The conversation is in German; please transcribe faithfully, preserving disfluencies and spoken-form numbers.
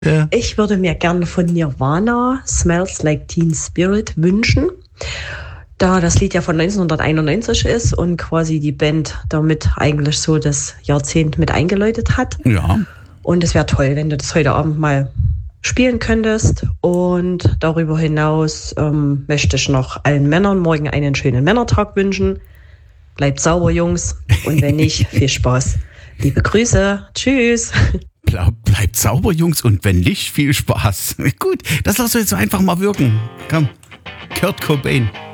Ja. Ich würde mir gerne von Nirvana Smells Like Teen Spirit wünschen, da das Lied ja von neunzehnhunderteinundneunzig ist und quasi die Band damit eigentlich so das Jahrzehnt mit eingeläutet hat. Ja. Und es wäre toll, wenn du das heute Abend mal spielen könntest. Und darüber hinaus ähm, möchte ich noch allen Männern morgen einen schönen Männertag wünschen. Bleibt sauber, Jungs. Und wenn nicht, viel Spaß. Liebe Grüße. Tschüss. Bleib, bleibt sauber, Jungs. Und wenn nicht, viel Spaß. Gut, das lassen wir jetzt einfach mal wirken. Komm, Kurt Cobain.